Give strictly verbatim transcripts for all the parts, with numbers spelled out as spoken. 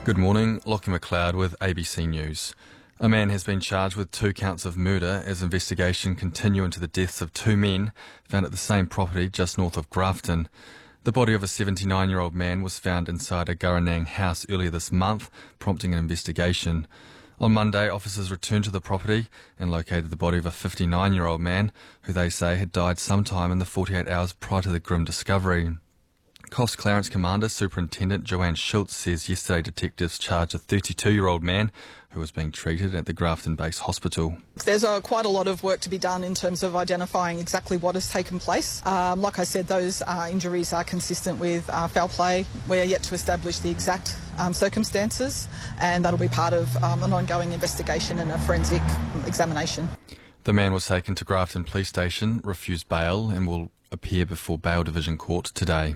Good morning, Lockie McLeod with A B C News. A man has been charged with two counts of murder as investigation continue into the deaths of two men found at the same property just north of Grafton. The body of a seventy-nine-year-old man was found inside a Guranang house earlier this month, prompting an investigation. On Monday, officers returned to the property and located the body of a fifty-nine-year-old man who they say had died sometime in the forty-eight hours prior to the grim discovery. Coffs Clarence Commander Superintendent Joanne Schultz says yesterday detectives charged a thirty-two-year-old man who was being treated at the Grafton Base Hospital. There's uh, quite a lot of work to be done in terms of identifying exactly what has taken place. Um, like I said, those uh, injuries are consistent with uh, foul play. We're yet to establish the exact um, circumstances, and that'll be part of um, an ongoing investigation and a forensic examination. The man was taken to Grafton Police Station, refused bail, and will appear before Bail Division Court today.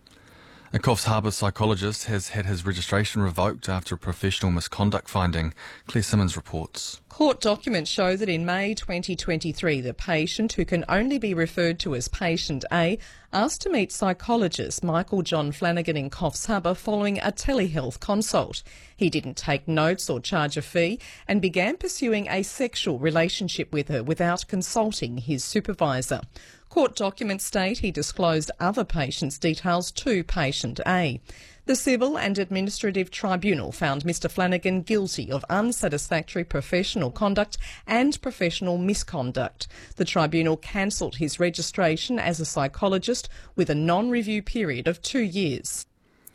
A Coffs Harbour psychologist has had his registration revoked after a professional misconduct finding. Claire Simmons reports. Court documents show that in May twenty twenty-three, the patient, who can only be referred to as Patient A, asked to meet psychologist Michael John Flanagan in Coffs Harbour following a telehealth consult. He didn't take notes or charge a fee and began pursuing a sexual relationship with her without consulting his supervisor. Court documents state he disclosed other patients' details to Patient A. The Civil and Administrative Tribunal found Mr Flanagan guilty of unsatisfactory professional conduct and professional misconduct. The tribunal cancelled his registration as a psychologist with a non-review period of two years.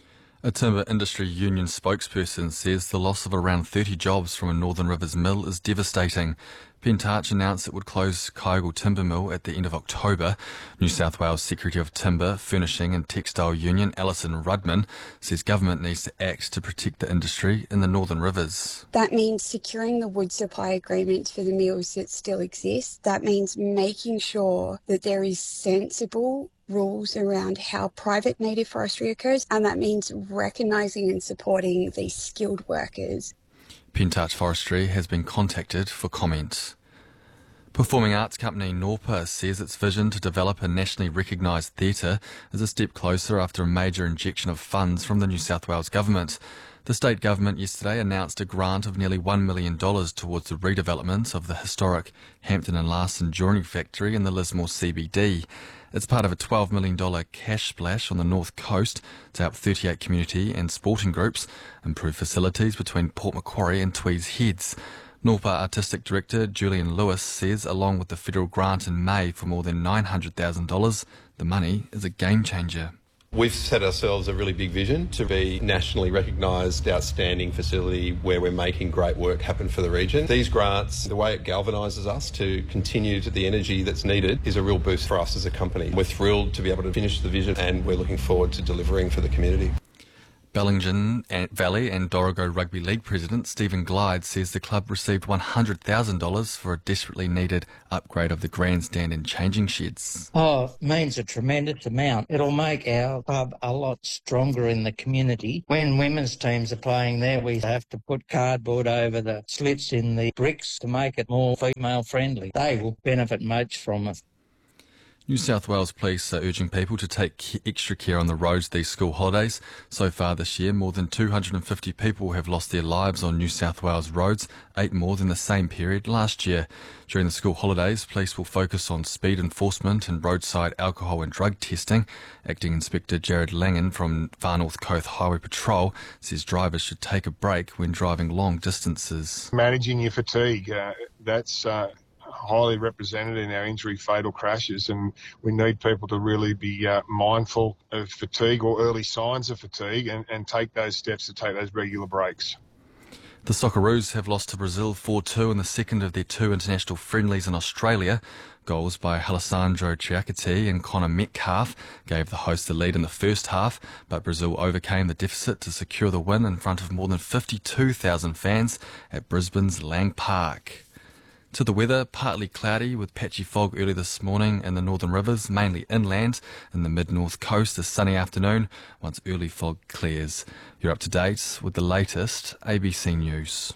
A timber industry union spokesperson says the loss of around thirty jobs from a Northern Rivers mill is devastating. Pentarch announced it would close Kyogle Timber Mill at the end of October. New South Wales Secretary of Timber, Furnishing and Textile Union, Alison Rudman, says government needs to act to protect the industry in the Northern Rivers. That means securing the wood supply agreements for the mills that still exist. That means making sure that there is sensible rules around how private native forestry occurs, and that means recognising and supporting these skilled workers. Pentarch Forestry has been contacted for comment. Performing arts company Norpa says its vision to develop a nationally recognised theatre is a step closer after a major injection of funds from the New South Wales Government. The state government yesterday announced a grant of nearly one million dollars towards the redevelopment of the historic Hampton and Larson Jewellery Factory in the Lismore C B D. It's part of a twelve million dollars cash splash on the North Coast to help thirty-eight community and sporting groups improve facilities between Port Macquarie and Tweeds Heads. Norpa Artistic Director Julian Lewis says along with the federal grant in May for more than nine hundred thousand dollars, the money is a game changer. We've set ourselves a really big vision to be nationally recognised, outstanding facility where we're making great work happen for the region. These grants, the way it galvanises us to continue to the energy that's needed, is a real boost for us as a company. We're thrilled to be able to finish the vision and we're looking forward to delivering for the community. Bellingen Valley and Dorrigo Rugby League President Stephen Glyde says the club received one hundred thousand dollars for a desperately needed upgrade of the grandstand and changing sheds. Oh, it means a tremendous amount. It'll make our club a lot stronger in the community. When women's teams are playing there, we have to put cardboard over the slits in the bricks to make it more female friendly. They will benefit much from it. New South Wales Police are urging people to take extra care on the roads these school holidays. So far this year, more than two hundred fifty people have lost their lives on New South Wales roads, eight more than the same period last year. During the school holidays, police will focus on speed enforcement and roadside alcohol and drug testing. Acting Inspector Jared Langan from Far North Coast Highway Patrol says drivers should take a break when driving long distances. Managing your fatigue, uh, that's... Uh highly represented in our injury fatal crashes, and we need people to really be uh, mindful of fatigue or early signs of fatigue and, and take those steps to take those regular breaks. The Socceroos have lost to Brazil four two in the second of their two international friendlies in Australia. Goals by Alessandro Chiacchetti and Connor Metcalf gave the hosts the lead in the first half, but Brazil overcame the deficit to secure the win in front of more than fifty-two thousand fans at Brisbane's Lang Park. To the weather, partly cloudy with patchy fog early this morning in the Northern Rivers, mainly inland. In the mid-north coast, a sunny afternoon once early fog clears. You're up to date with the latest A B C News.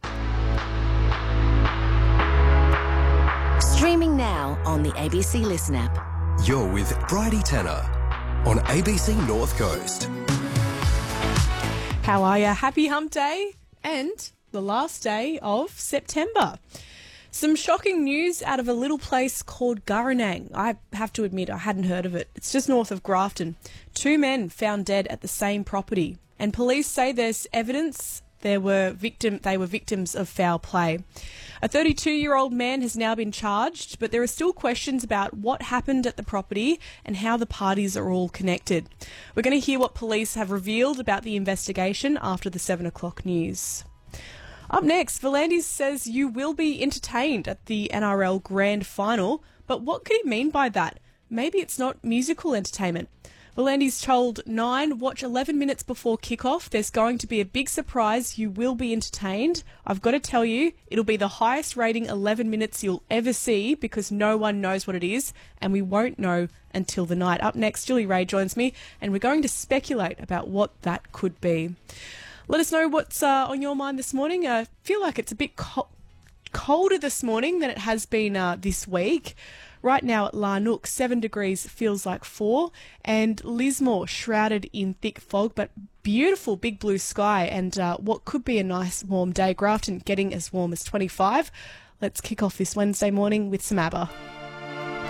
Streaming now on the A B C Listen app. You're with Bridie Tanner on A B C North Coast. How are you? Happy Hump Day and the last day of September. Some shocking news out of a little place called Gurranang. I have to admit I hadn't heard of it. It's just north of Grafton. Two men found dead at the same property, and police say there's evidence there were victim they were victims of foul play. A thirty-two-year-old man has now been charged, but there are still questions about what happened at the property and how the parties are all connected. We're going to hear what police have revealed about the investigation after the seven o'clock news. Up next, V'landys says you will be entertained at the N R L Grand Final, but what could he mean by that? Maybe it's not musical entertainment. V'landys told Nine, watch eleven minutes before kickoff. There's going to be a big surprise. You will be entertained. I've got to tell you, it'll be the highest rating eleven minutes you'll ever see because no one knows what it is, and we won't know until the night. Up next, Julie Ray joins me, and we're going to speculate about what that could be. Let us know what's uh, on your mind this morning. I feel like it's a bit co- colder this morning than it has been uh, this week. Right now at Larnook, seven degrees feels like four, and Lismore shrouded in thick fog, but beautiful big blue sky and uh, what could be a nice warm day. Grafton getting as warm as twenty-five. Let's kick off this Wednesday morning with some ABBA.